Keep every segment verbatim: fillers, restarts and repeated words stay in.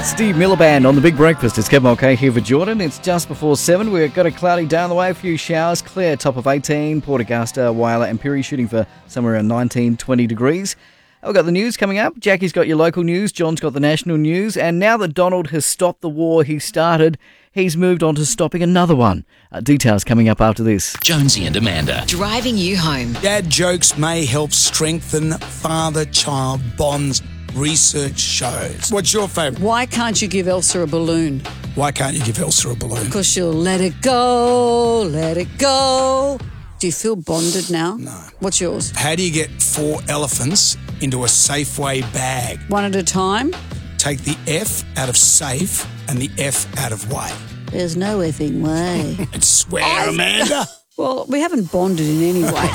Steve Miller Band on The Big Breakfast. It's Kevin Mulcahy here for Jordan. It's just before seven. We've got a cloudy down the way, a few showers. Clare, top of eighteen. Port Augusta, Whyalla and Pirrie shooting for somewhere around nineteen, twenty degrees. We've got the news coming up. Jackie's got your local news. John's got the national news. And now that Donald has stopped the war he started, he's moved on to stopping another one. Uh, details coming up after this. Jonesy and Amanda. Driving you home. Dad jokes may help strengthen father-child bonds. Research shows. What's your favourite? Why can't you give Elsa a balloon? Why can't you give Elsa a balloon? Because she'll let it go, let it go. Do you feel bonded now? No. What's yours? How do you get four elephants into a Safeway bag? One at a time? Take the F out of safe and the F out of way. There's no effing way. And swear, Amanda. Well, we haven't bonded in any way.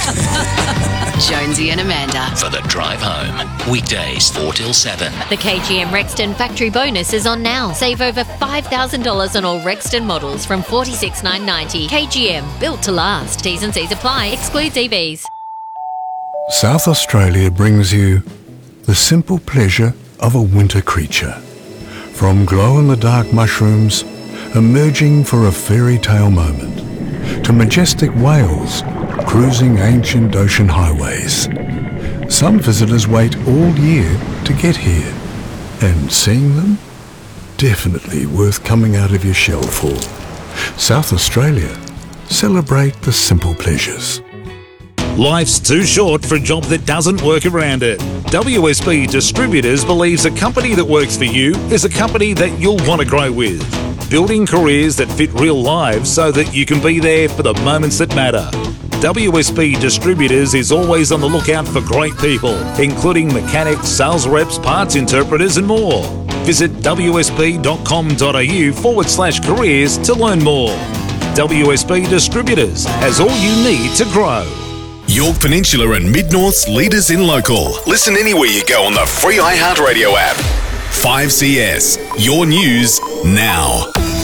Jonesy and Amanda. For the drive home. Weekdays four till seven. The K G M Rexton factory bonus is on now. Save over five thousand dollars on all Rexton models from forty-six thousand nine hundred ninety dollars. K G M, built to last. T's and C's apply. Excludes E Vs. South Australia brings you the simple pleasure of a winter creature. From glow-in-the-dark mushrooms emerging for a fairy tale moment, to majestic whales cruising ancient ocean highways. Some visitors wait all year to get here, and seeing them, definitely worth coming out of your shell for. South Australia, celebrate the simple pleasures. Life's too short for a job that doesn't work around it. W S B Distributors believes a company that works for you is a company that you'll want to grow with. Building careers that fit real lives so that you can be there for the moments that matter. W S B Distributors is always on the lookout for great people, including mechanics, sales reps, parts interpreters and more. Visit wsb.com.au forward slash careers to learn more. W S B Distributors has all you need to grow. York Peninsula and Mid-North's leaders in local. Listen anywhere you go on the free iHeartRadio app. five C S, your news now.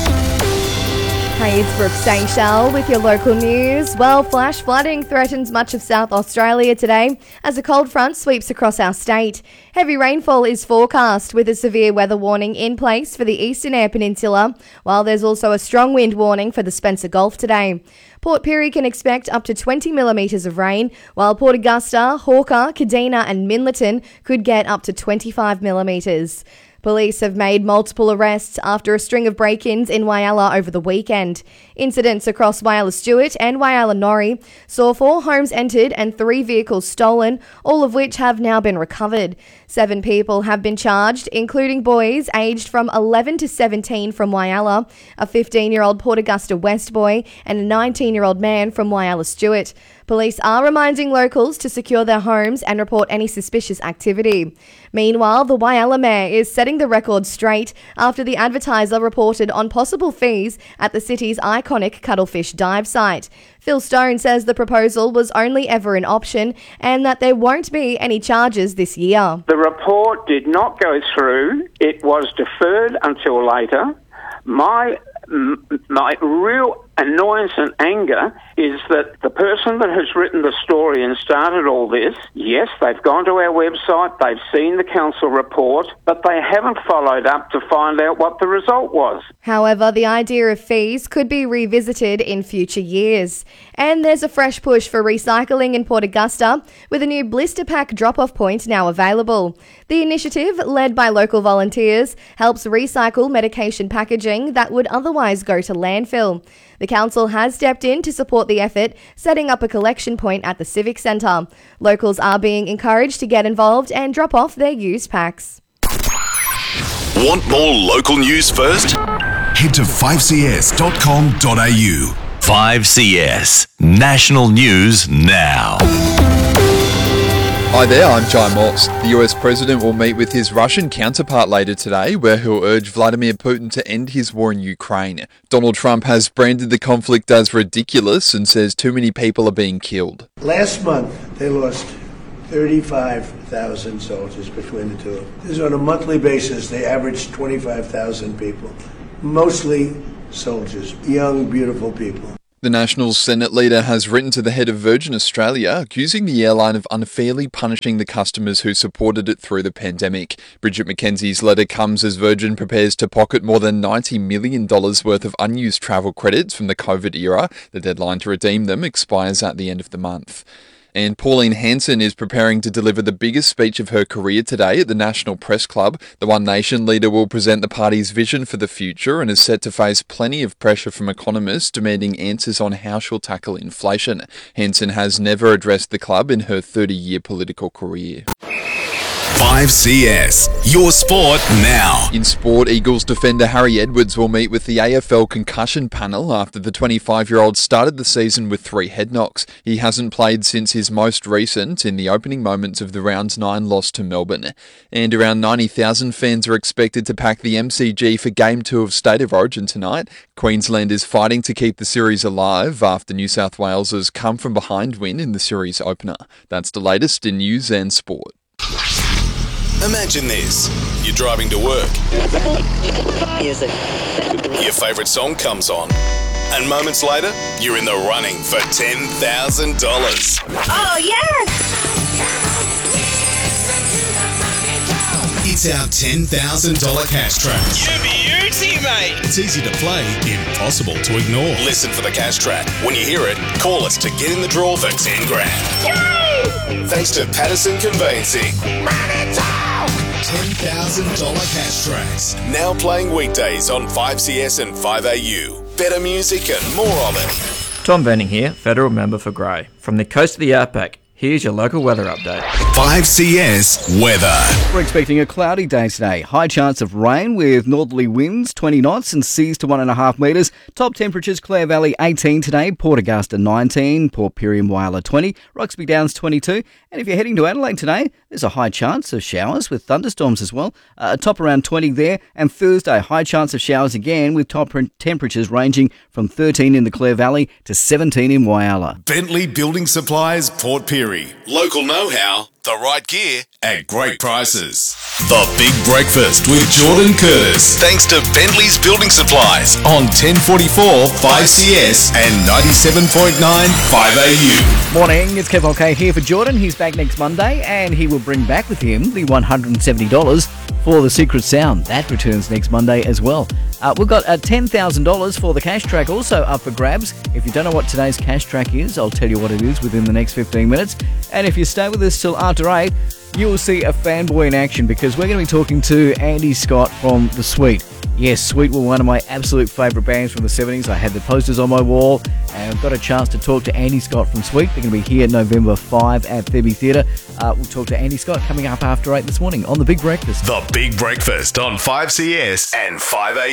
Hey, it's Brooke Seychelles with your local news. Well, flash flooding threatens much of South Australia today as a cold front sweeps across our state. Heavy rainfall is forecast with a severe weather warning in place for the Eastern Eyre Peninsula, while there's also a strong wind warning for the Spencer Gulf today. Port Pirrie can expect up to twenty millimetres of rain, while Port Augusta, Hawker, Kadina and Minlaton could get up to twenty-five millimetres. Police have made multiple arrests after a string of break-ins in Whyalla over the weekend. Incidents across Whyalla Stewart and Whyalla Norrie saw four homes entered and three vehicles stolen, all of which have now been recovered. Seven people have been charged, including boys aged from eleven to seventeen from Whyalla, a fifteen-year-old Port Augusta West boy and a nineteen-year-old man from Whyalla Stewart. Police are reminding locals to secure their homes and report any suspicious activity. Meanwhile, the Whyalla Mayor is setting the record straight after the Advertiser reported on possible fees at the city's iconic cuttlefish dive site. Phil Stone says the proposal was only ever an option and that there won't be any charges this year. The report did not go through. It was deferred until later. My my real annoyance and anger is that the person that has written the story and started all this, yes, they've gone to our website, they've seen the council report, but they haven't followed up to find out what the result was. However, the idea of fees could be revisited in future years. And there's a fresh push for recycling in Port Augusta, with a new blister pack drop-off point now available. The initiative, led by local volunteers, helps recycle medication packaging that would otherwise go to landfill. The council has stepped in to support the effort, setting up a collection point at the Civic Centre. Locals are being encouraged to get involved and drop off their used packs. Want more local news first? Head to five c s dot com dot a u. five C S, national news now. Hi there, I'm Jai Moss. The U S President will meet with his Russian counterpart later today, where he'll urge Vladimir Putin to end his war in Ukraine. Donald Trump has branded the conflict as ridiculous and says too many people are being killed. Last month, they lost thirty-five thousand soldiers between the two of them. This is on a monthly basis. They average twenty-five thousand people, mostly soldiers, young, beautiful people. The National Senate leader has written to the head of Virgin Australia, accusing the airline of unfairly punishing the customers who supported it through the pandemic. Bridget McKenzie's letter comes as Virgin prepares to pocket more than ninety million dollars worth of unused travel credits from the COVID era. The deadline to redeem them expires at the end of the month. And Pauline Hanson is preparing to deliver the biggest speech of her career today at the National Press Club. The One Nation leader will present the party's vision for the future and is set to face plenty of pressure from economists demanding answers on how she'll tackle inflation. Hanson has never addressed the club in her thirty-year political career. five C S, your sport now. In sport, Eagles defender Harry Edwards will meet with the A F L concussion panel after the twenty-five-year-old started the season with three head knocks. He hasn't played since his most recent in the opening moments of the round nine loss to Melbourne. And around ninety thousand fans are expected to pack the M C G for Game two of State of Origin tonight. Queensland is fighting to keep the series alive after New South Wales's come-from-behind win in the series opener. That's the latest in news and sport. Imagine this. You're driving to work. Music. Your favourite song comes on. And moments later, you're in the running for ten thousand dollars. Oh, yes! It's our ten thousand dollars cash track. You beauty, mate! It's easy to play, impossible to ignore. Listen for the cash track. When you hear it, call us to get in the draw for ten grand. Yay! Thanks to Patterson Conveyancing. Money talk! ten thousand dollars cash tracks. Now playing weekdays on five C S and five A U. Better music and more of it. Tom Venning here, Federal Member for Grey. From the coast of the Outback, here's your local weather update. five C S weather. We're expecting a cloudy day today. High chance of rain with northerly winds twenty knots and seas to one and a half metres. Top temperatures: Clare Valley eighteen today, Port Augusta nineteen, Port Pirie and Whyalla twenty, Roxby Downs twenty-two. And if you're heading to Adelaide today, there's a high chance of showers with thunderstorms as well. Uh, top around twenty there. And Thursday, high chance of showers again with top temperatures ranging from thirteen in the Clare Valley to seventeen in Whyalla. Bentley Building Supplies, Port Pirie. Local know-how, the right gear at great prices. The Big Breakfast with Jordan Curtis. Thanks to Bentley's Building Supplies on ten forty-four five C S and ninety-seven point nine five A U. Morning, it's Kev OK here for Jordan. He's back next Monday and he will bring back with him the one hundred seventy dollars for the Secret Sound. That returns next Monday as well. Uh, we've got uh, ten thousand dollars for the cash track also up for grabs. If you don't know what today's cash track is, I'll tell you what it is within the next fifteen minutes. And if you stay with us till after eight, you will see a fanboy in action because we're going to be talking to Andy Scott from The Sweet. Yes, Sweet were one of my absolute favourite bands from the seventies. I had the posters on my wall and I've got a chance to talk to Andy Scott from Sweet. They're going to be here November fifth at Thurby Theatre. Uh, we'll talk to Andy Scott coming up after eight this morning on The Big Breakfast. The Big Breakfast on five C S and five A U.